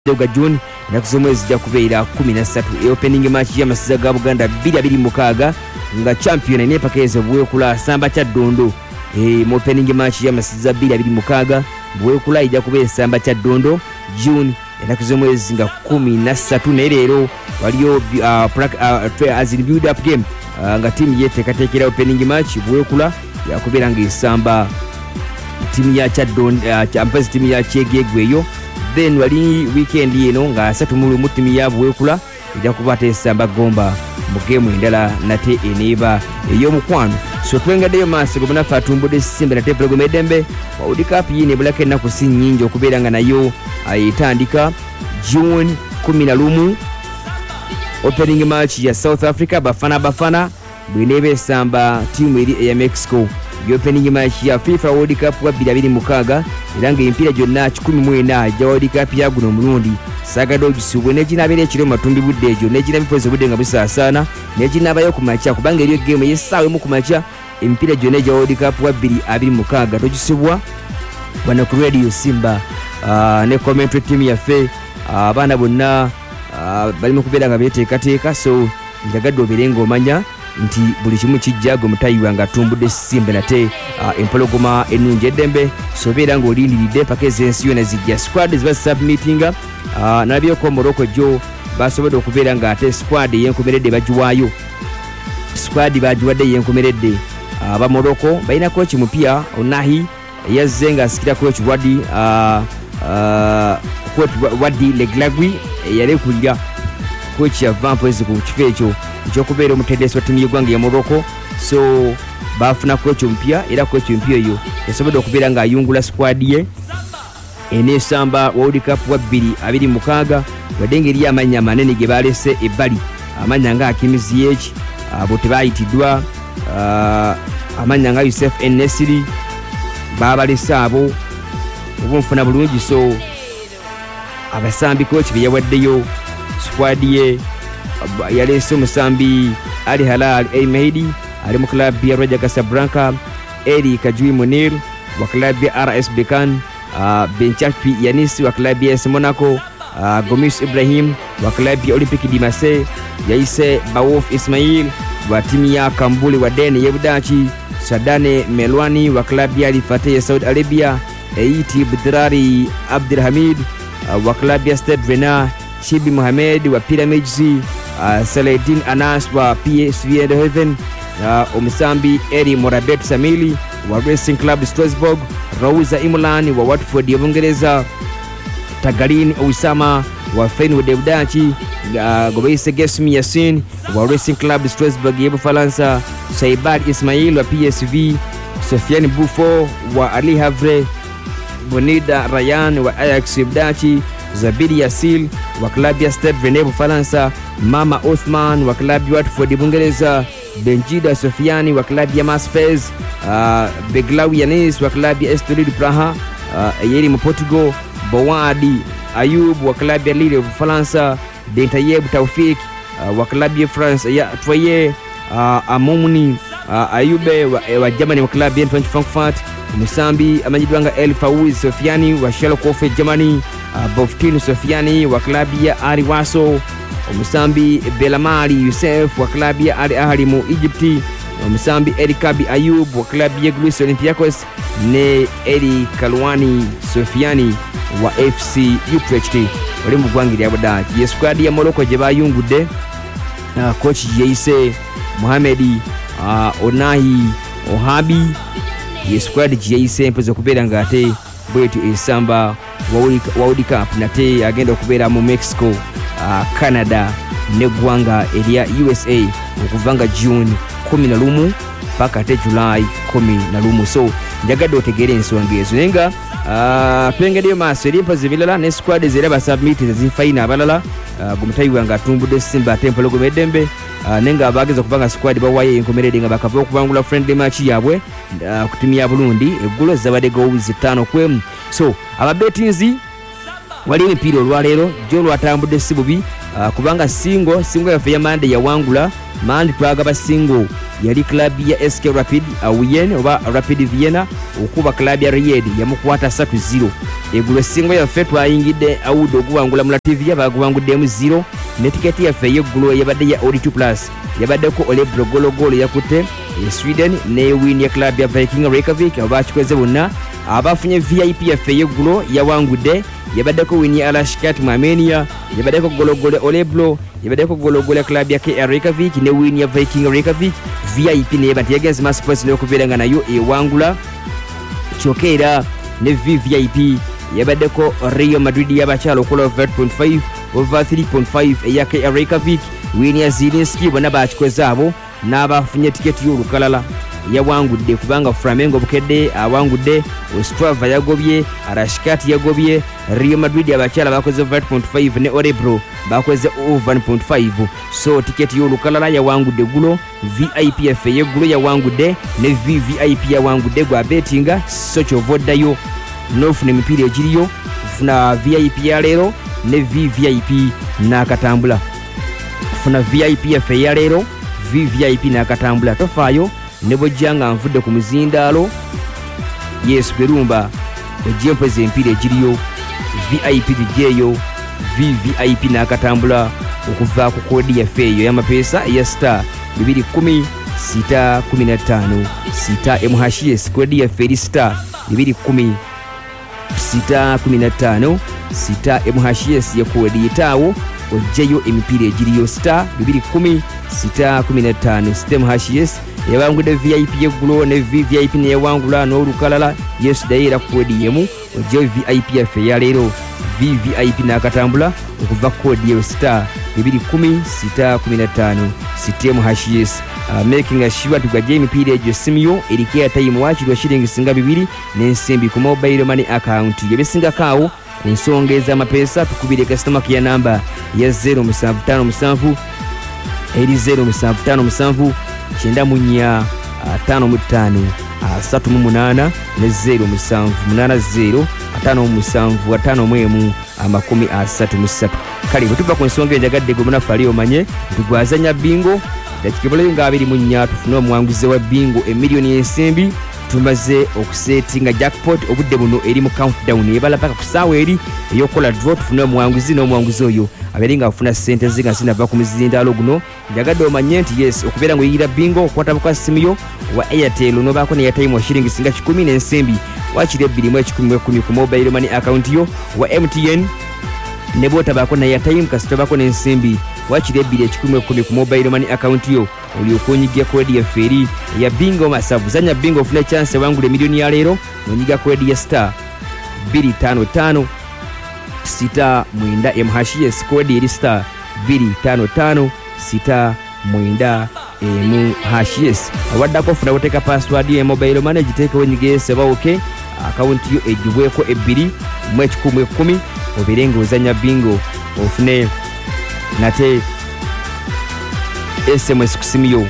Doga June nakuzomwezi ja kubeera 13 opening match ya Masiza ga Buganda 226 nga champion ne pakezo bwekula Samba cha Dondo mu opening match ya Masiza 226 bwekula ija kubeera Samba cha Dondo June nakuzomwezi nga 13 ne lero waliyo as in build up game nga team yetekatekera opening match bwekula ya kubeera nga Samba team ya cha Dondo champions team ya Chegegweyo. Then wali weekend yeno nga asatu mu timu ya bwekula ija kubata Samba Gomba mu game endala nate eneba eyomukwano so twengaddeyo maaso gobona fatumbude Simba nate program edembe World Cup yine bulake na kusinyinjo okubeera nga nayo ayitandika June 11 opening match ya South Africa Bafana bwinebe Samba team eri ya Mexico opening match ya FIFA World Cup wa 2026 iranga empira jonna 14 ja World Cup ya guno mulundi sagado gisubwe ne jinabere ekiro matumbi budde ejo ne jinabipoze budde nga bisasana ne jinabayo kumacha kubanga eriyo game yesawe mu kumacha empira jonna ja World Cup wa 2026 togisubwa bana ku radio Simba ne commentary team ya fe abana bonna bali mu kubeera nga beteekateeka so njagadde oberengo omanya nti buli kimu kijjago mutayiwa nga tumbudde Simba nate empologoma enungi edembe sobeera nga olindiridde pakeze ensi yona zijja squad ziba submittinga nalabye ko Morocco jo basobodde okubeera nga ate squad yenkomeredde bagiwaayo squad bagiwadde yenkomeredde aba Morocco balina coach mupya Onahi yazze nga asikira coach Wadi Leglagui yali kulya coach ya Vampoezi ku kifo ekyo ekyokubeera omutendesi wa timu y'eggwanga ya Morocco so bafuna coach mpya era coach mpya eyo yasobodde okubeera nga ayungula squad ye ene Samba World Cup wa 2026 wadde ngeri amanya amanene ge balese ebbali amanya nga Hakim Ziyech abo tebayitiddwa amanya nga Youssef En-Nesyri babalese abo obunfuna bulungi so abasambi coach be yawaddeyo squad ye yalese musambi Ali Halal Mehdi ali mu club ya Raja Casablanca Eri Kajui Munir wa club ya RS Bekan Benchapi Yanis wa club ya Monaco Gomis Ibrahim wa club ya Olympique de Marseille Yaise Bawouf Ismail wa timu ya Kambuli wa Deni Yebudachi Sadane Melwani wa club ya Al Fateh ya Saudi Arabia Eiti Bidrari Abdulhamid wa club ya Stade Rennais Chibi Mohamed wa Pyramids Saladin Anas wa PSV Eindhoven Omusambi Eri Morabet Samili wa Racing Club Strasbourg Rauza Imran wa Watford ya Uingereza Tagalin Oussama wa Feyenoord ya Udachi Gobeise Gesmi Yasin wa Racing Club Strasbourg ya Ufaransa Saibad Ismail wa PSV Sofiane Buffon wa Ali Havre Bonida Ryan wa Ajax ya Udachi Zabiri Yasil wa klabu ya Stade Rennais Ufaransa Mama Othman wa klabu ya Watford Uingereza Benjida Sofiani wa klabu ya Masfez Beglawi Yanis wa klabu ya Estoril Praha Yeri mu Portugal Bowadi Ayub wa klabu ya Lille Ufaransa Dentayeb Taufik wa klabu ya France ya Troyes Amomuni Ayube wa Germany wa klabu ya Frankfurt Musambi amajidwanga El Fawzi Sofiani wa Schalke Germany Boftin Sofiani wa klabu ya Al Waso Musambi Belamari Youssef wa klabu ya Al Ahly mu Egypt Musambi Erikabi Ayub wa klabu ya Greece Olympiacos ne Eri Kalwani Sofiani wa FC Utrecht wali mu gwangiri abadaji squad ya Morocco je bayungudde coach Yaise Mohamedi Onahi Ohabi squad Yaise empozo kubeera nga ate bwetu Samba World Cup nate agenda okubeera mu Mexico Canada ne gwanga eria USA okuvanga June 11 paka te July 11 so njagadde otegere ensonga ezo nenga twengedeyo maaso erimpa zibilala ne squad ziraba submit zifayina abalala gumutayiwa nga tumbudde Simba tempologome edembe nenga abageza kubanga squad bawaye enkomerede nga bakava okubangula friendly match yabwe kutimya Burundi eggulo zabade goals 5 kwemu so ababetinzi wali emipira olwaleero jo lwatambudde sibubi kubanga singo yafe ya Mande yawangula Mande twagaba singo yali club ya SK Rapid Wien oba Rapid Vienna okuba club ya Riyadh yamukwata 3-0. Eggulo essingo yaffe twayingidde awudo okuwangula mu Latvia baguwanguddemu 0 ne tiketi yaffe y'eggulo yabadde ya O2+ yabaddeko Olebro gologolo yakutte Sweden ne win ya club ya Viking Reykjavik abakikweze bonna. Abafunye VIP yaffe y'eggulo yawangudde yabaddeko win ya Alashkat mu Armenia yabaddeko gologolo Olebro yabaddeko gologolo club ya KR Reykjavik ne win ya Viking Reykjavik. VIP ne yabadde yagenze Masports n'okubeera nga nayo ewangula kyokera ne VVIP yabaddeko Real Madrid y'abakyalo okola over 8.5 over 3.5 eya KR Reykjavik win ya Zielinski bonna bakikweze abo n'abafunye tiketi y'olukalala yawangudde kubanga Flamengo bukedde awangudde Ostrava yagobye Arashkat yagobye Real Madrid abakyala bakoze 8.5 ne Orebro bakoze 1.5 so tiketi y'olukalala yawangudde gulo. VIP yaffe y'eggulo yawangudde ne VVIP yawangudde gwa betinga so kyovoddayo n'ofuna emipiira egiriyo funa VIP ya leero ne VVIP n'akatambula funa VIP yaffe ya leero VVIP n'akatambula tofaayo ne bojjanga nvudde ku muzindaalo Yesu Berumba ojje mpeze empiira egiriyo VIP lijeyo VVIP n'akatambula okuva ku kodi yaffe eyo y'amapeesa eya star 210 6 15 6 MHS kodi yaffe eri star 210 6 15 6 MHS ya kodi yetaawo ojjeyo emipiira egiriyo star 210 6 15 6 MHS yabangudde VIP y'eggulo ne VVIP ne yawangula n'olukalala Yesu dayira kodi yemu ojjeyo VIP yaffe ya leero VVIP n'akatambula okuva kodi yewe star 210 6 15 6 MHS making sure tugajje emipiira egyo simuyo erikya time wakirwa shilingi singa 2 n'ensimbi ku mobile money account yebisingako awo ku nsonga ez'amapeesa tukubire customer care number ya 0757 eri 0757 9 55 38 ne 0780 57 51 kale bwetuva ku nsonga enjagadde gwe munaffali omanye tugwazanya bingo dakikebulayo nga 24 tufune omuwanguzi wa bingo emiliyoni y'ensimbi tumaze okusetinga jackpot obudde buno eri mu countdown ebala paka ku ssaawa eri ey'okukola draw tufune omuwanguzi n'omuwanguzi oyo abeere nga afuna ssente ze nga sinava ku muzindaalo guno njagadde omanye nti yes okubeera ng'oyirira bingo okwata buka simuyo wa Airtel n'obaako ne airtime wa shilingi singa 10 n'ensimbi wakiri 210 ku mobile money account yo wa MTN ne bw'otabaako na airtime kasita obaako n'ensimbi wakiri 210 ku mobile money account yo olyoka onyiga kodi yaffe eri ya bingo masavu zanya bingo ofune chance wangule miliyoni ya leero onyiga kodi ya star 255 6 mwenda MHS kodi eri star 255 6 mwenda MHS awaddako ofuna boteka password ya mobile money giteeke wenyiga seba okay account yo ejibweko 2 mu 10 obirenga ozanya bingo ofune nate SMS kusimyo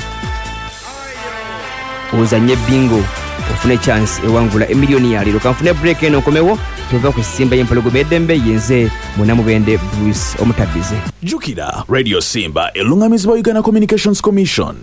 ozanye bingo ofune chance ewangula emiliyoni ya leero kanfune break eno komewo tuva ku Simba y'empologoma eddembe yenze munamubende Bruce omutabize jukira Radio Simba elungamizibwa Uganda Communications Commission.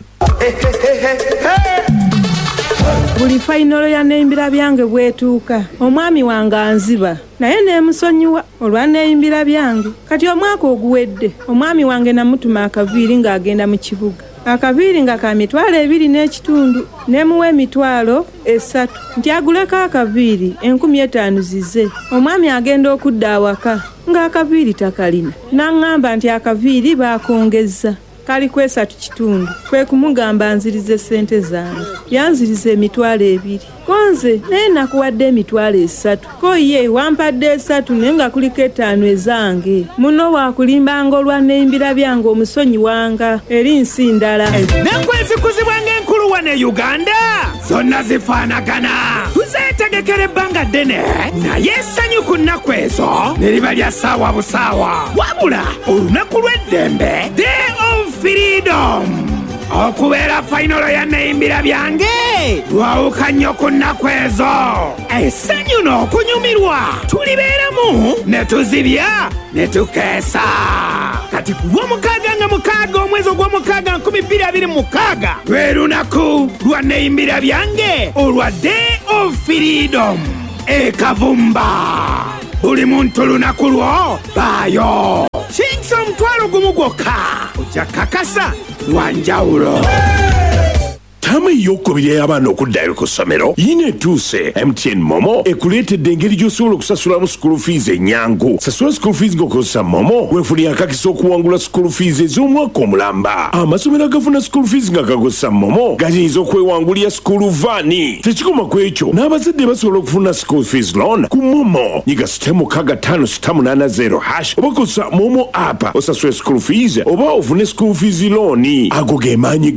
Buli fainolo ya neimbira byange bwetuuka omwami wange anziba naye nemusonyiwa olwa neimbira byange kati omwaka oguwedde omwami wange namutuma akaviiri ng'agenda mu kibuga akaviiri nga ka 2.5 nemuwa 3 nti aguleko akaviiri 1500 zize omwami agenda okudda awaka ng'akaviiri takalina n'aŋŋamba nti akaviiri baakongezza kali kwesa tukitundu kwe kumugamba nzirize sente zange yanzirize 2 konze naye nakuwadde 3 ko ye wampadde 3 nenga kuliko 5 ezange muno wakulimbanga olwa neimbira byange omusonyi wanga eri nsi ndala nekwezi kuzibwange enkulu wane Uganda zonna zifaanagana tuzeetegekera ebbanga ddene naye essanyu ku nnaku ezo ne liba lya ssaawa busaawa wabula olunaku lw'eddembe Day of Freedom okubeera fainolo ya neimbira byange lwawuka nnyo ku nnaku ezo essanyu n'okunyumirwa tulibeeramu ne tuzibya ne tukeesa kati kati ku lw'omukaaga nga mukaaga omwezi ogw'omukaaga 2026 lwe lunaku lwa neyimbira byange olwa Day of Freedom ekavumba. Buli muntu lunaku lwo baayo kinsa omutwalo gumu gwokka ojja kakasa lwanjawulo. Tama ey'okubiri y'abaana okuddayo ku ssomero yina etuuse. MTN Momo ekuleetedde engeri gy'osobola okusasulamu school fees ennyangu. Sasula school fees ng'okozesa Momo weefunira akakisa okuwangula school fees ez'omwaka omulamba. Amasomero agafuna school fees nga gakozesa Momo gayinza okwewangulira school vaani. Tekikoma ku ekyo n'abazadde basobola okufuna school fees loan ku Momo. Nyiga *65880# oba kozesa Momo app osasule school fees oba ofune school fees loan. Ago ge maanyi